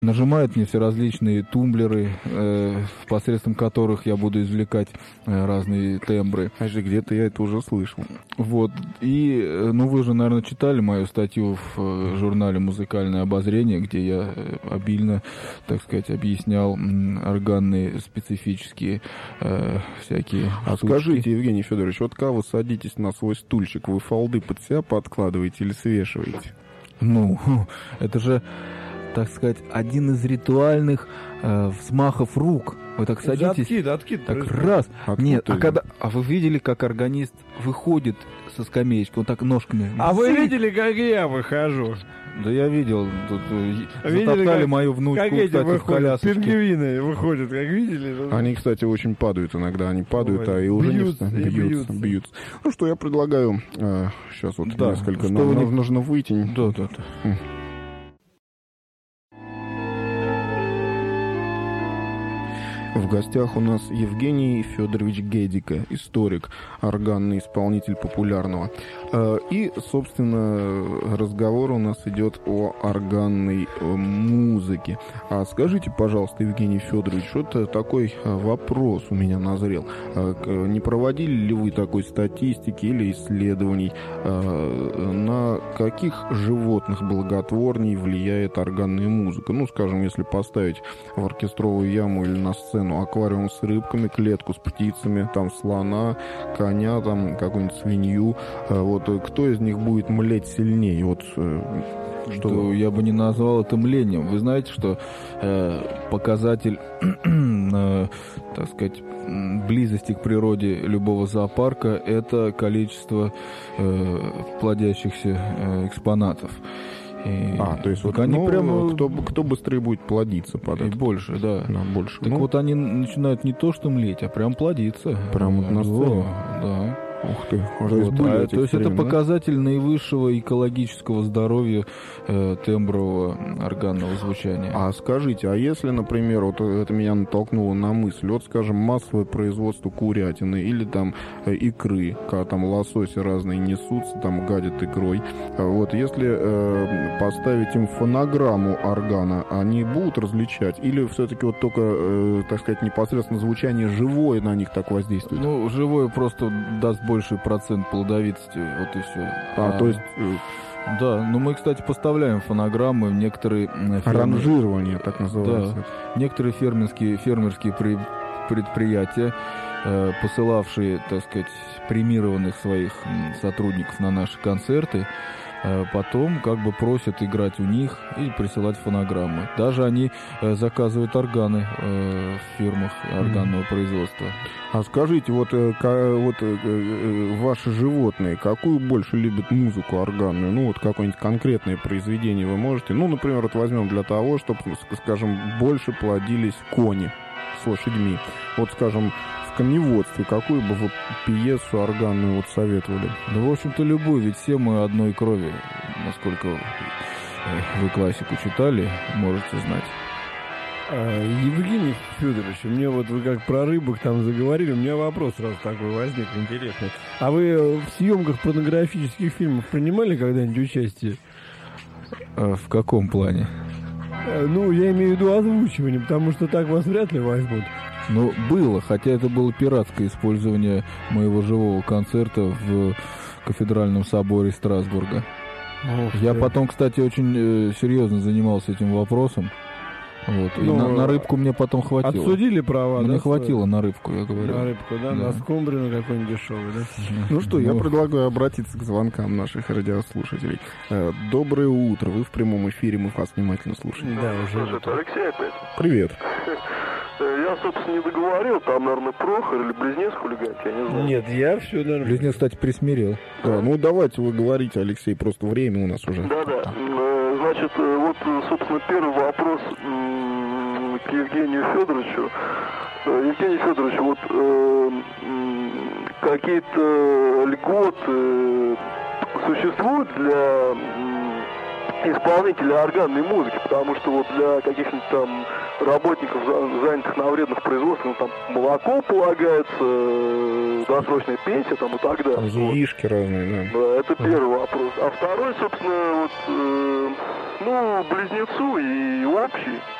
нажимает мне все различные тумблеры, посредством которых я буду извлекать разные тембры. Где-то я это уже слышал. Вот. И, вы же, наверное, читали мою статью в журнале «Музыкальное обозрение», где я обильно, так сказать, объяснял органные специфические всякие штучки. Скажите, Евгений Федорович, вот когда вы садитесь на свой стульчик, вы фолды под себя подкладываете или свешиваете? Это же, так сказать, один из ритуальных взмахов рук. Вы так садитесь, откид так раз. Нет, это? вы видели, как органист выходит со скамеечки, он так ножками. А вы видели, как я выхожу? Да я видел, тут Видели, затоптали как, мою внучку, как эти кстати, в выходят, колясочке. пингвины выходят, как видели? Они, кстати, очень падают иногда, они падают, и уже бьются. Ну что, я предлагаю сейчас вот несколько, нам нужно выйти. Да. В гостях у нас Евгений Федорович Гедика, историк, органный исполнитель популярного. И, собственно, разговор у нас идет о органной музыке. А скажите, пожалуйста, Евгений Федорович, вот такой вопрос у меня назрел. Не проводили ли вы такой статистики или исследований, на каких животных благотворней влияет органная музыка? Скажем, если поставить в оркестровую яму или на сцену аквариум с рыбками, клетку с птицами, там слона, коня, там какую-нибудь свинью, кто из них будет млеть сильнее? Что я бы не назвал это млением. Вы знаете, что показатель, так сказать, близости к природе любого зоопарка — это количество плодящихся экспонатов. То есть они прямо... кто быстрее будет плодиться под это? Больше, да. Больше. Так они начинают не то что млеть, а прям плодиться. Прямо на сцене? Да. Ух ты, то есть это показатель наивысшего экологического здоровья тембрового органного звучания. А скажите, а если, например, это меня натолкнуло на мысль, скажем, массовое производство курятины или там икры, когда там лососи разные несутся, там гадят икрой, если поставить им фонограмму органа, они будут различать? Или все-таки только, так сказать, непосредственно звучание живое на них так воздействует? Живое просто даст больший процент плодовитости, вот и все. То есть... Да, мы, кстати, поставляем фонограммы, некоторые... Ранжирование, так называется. Да, некоторые фермерские предприятия, посылавшие, так сказать, премированных своих сотрудников на наши концерты, потом просят играть у них и присылать фонограммы. Даже они заказывают органы в фирмах органного производства. А скажите, ваши животные, какую больше любят музыку органную? Какое-нибудь конкретное произведение вы можете? Например, возьмем для того, чтобы, скажем, больше плодились кони с лошадьми. Скажем, в коневодстве какую бы вы пьесу органную советовали? Да, в общем-то, любую, ведь все мы одной крови. Насколько вы классику читали, можете знать. Евгений Федорович, мне вы как про рыбок там заговорили, у меня вопрос сразу такой возник интересный. А вы в съемках порнографических фильмов принимали когда-нибудь участие? В каком плане? Я имею в виду озвучивание, потому что так вас вряд ли возьмут. Было, хотя это было пиратское использование моего живого концерта в кафедральном соборе Страсбурга. Я потом, кстати, очень серьезно занимался этим вопросом. И на рыбку мне потом хватило. Отсудили права? Мне хватило на рыбку, я говорю. На рыбку, да? На скумбрину какой-нибудь дешевый, да? Я предлагаю обратиться к звонкам наших радиослушателей. Доброе утро, вы в прямом эфире, мы вас внимательно слушаем. Да, уже. Это Алексей опять. Привет. Я, собственно, не договорил, там, наверное, Прохор или Близнец хулиганит, я не знаю. Нет, я все нормально. Близнец, кстати, присмирел. Да, давайте вы говорите, Алексей, просто время у нас уже. Да. Значит, собственно, первый вопрос к Евгению Федоровичу. Евгений Федорович, какие-то льготы существуют для исполнителей органной музыки, потому что вот для каких-нибудь там работников, занятых на вредных производствах, там молоко полагается, досрочная пенсия там и так далее. Там яички разные, да. Да, это первый вопрос. А второй, собственно, вот, близнецу и общий.